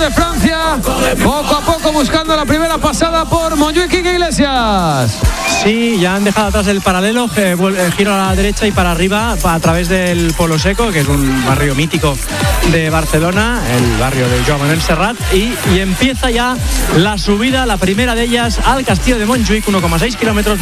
de Francia, poco a poco buscando la primera pasada por Montjuic y Iglesias. Sí, ya han dejado atrás el paralelo, giro a la derecha y para arriba a través del Polo Seco, que es un barrio mítico de Barcelona, el barrio de Joan Manuel Serrat, y empieza ya la subida, la primera de ellas al castillo de Montjuic, 1,6 kilómetros,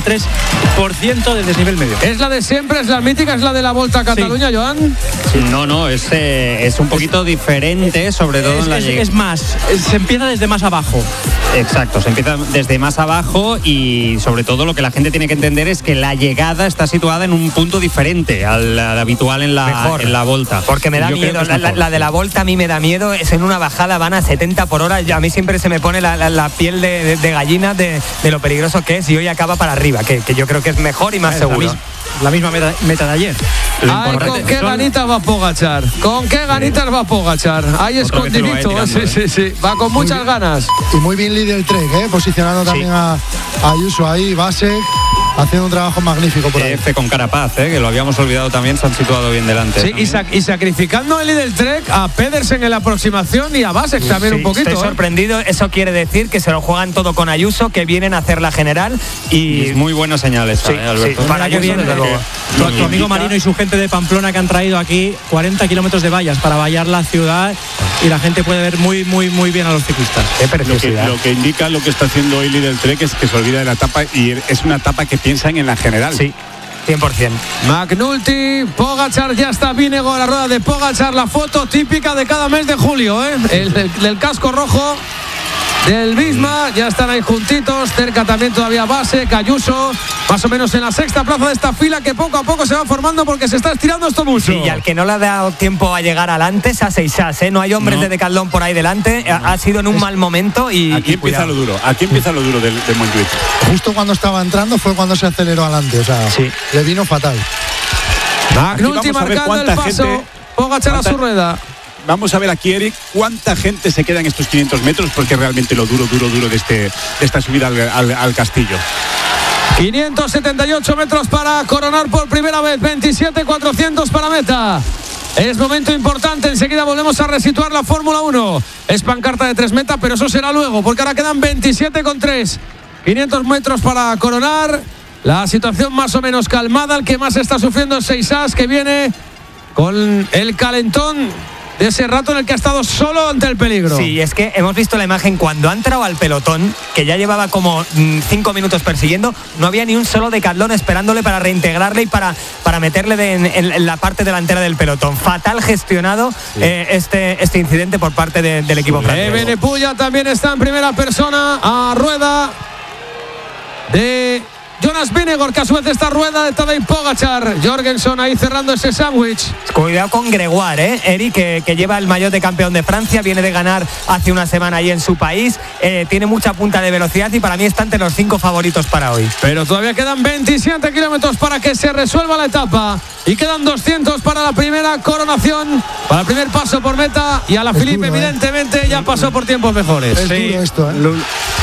9,3% del desnivel medio. ¿Es la de siempre, es la mítica, es la de la Volta a Cataluña, sí. Joan? No, es un poquito diferente, sobre todo en la llegada. Es más, se empieza desde más abajo. Exacto, se empieza desde más abajo y sobre todo lo que la gente tiene que entender es que la llegada está situada en un punto diferente al habitual en la Volta. Porque me da miedo, la de la Volta a mí me da miedo, es en una bajada, van a 70 por hora, a mí siempre se me pone la piel de gallina de lo peligroso que es y hoy acaba para arriba, que yo creo que es mejor y más seguro. La misma meta de ayer. Ay, ¿con qué ganitas va Pogačar? ¿Con qué ganitas va Pogačar? Ahí escondidito, sí. Va con muchas ganas. Y muy bien líder Trek, posicionando también a Ayuso ahí, Vasek, haciendo un trabajo magnífico por ahí. Con Carapaz, que lo habíamos olvidado también, se han situado bien delante. Sí, y sacrificando el líder Trek a Pedersen en la aproximación y a Vasek también un poquito. Estoy sorprendido, eso quiere decir que se lo juegan todo con Ayuso, que vienen a hacer la general y es muy buena señal esta, Alberto. Sí, para que viene tu amigo Marino y su gente de Pamplona que han traído aquí 40 kilómetros de vallas para vallar la ciudad y la gente puede ver muy bien a los ciclistas. Qué preciosidad. Lo que indica lo que está haciendo hoy líder Trek es que se olvida de la etapa y es una etapa que piensan en la general. Sí. 100%. McNulty, Pogačar, ya está Vinegar a la rueda de Pogačar, la foto típica de cada mes de julio, el casco rojo del Visma, ya están ahí juntitos, cerca también todavía Vasek, Ayuso, más o menos en la sexta plaza de esta fila que poco a poco se va formando porque se está estirando esto mucho. Sí, y al que no le ha dado tiempo a llegar adelante es a Seixas, no hay hombres de Decathlon por ahí delante, ha sido en un mal momento y aquí empieza lo duro, de Montjuic. Justo cuando estaba entrando fue cuando se aceleró adelante, o sea, le vino fatal. McNulty marcando el paso, Pogačar a su rueda. Vamos a ver aquí, Eric, cuánta gente se queda en estos 500 metros, porque es realmente lo duro de esta subida al castillo. 578 metros para coronar por primera vez, 27.400 para meta. Es momento importante, enseguida volvemos a resituar la Fórmula 1. Es pancarta de 3 metas, pero eso será luego, porque ahora quedan 27,3. 500 metros para coronar. La situación más o menos calmada, el que más está sufriendo es Seixas, que viene con el calentón de ese rato en el que ha estado solo ante el peligro. Sí, es que hemos visto la imagen cuando ha entrado al pelotón, que ya llevaba como 5 minutos persiguiendo, no había ni un solo Decathlon esperándole para reintegrarle y para meterle en la parte delantera del pelotón. Fatal gestionado este incidente por parte del equipo francés. Evenepoel también está en primera persona a rueda de Jonas Vingegaard, que a su vez está rueda de Tadej Pogačar. Jorgensen ahí cerrando ese sándwich. Cuidado con Gregoire, Eric, que lleva el maillot de campeón de Francia, viene de ganar hace una semana ahí en su país, tiene mucha punta de velocidad y para mí está entre los 5 favoritos para hoy. Pero todavía quedan 27 kilómetros para que se resuelva la etapa y quedan 200 para la primera coronación, para el primer paso por meta, y a la Philippe evidentemente ya pasó por tiempos mejores. Es duro esto,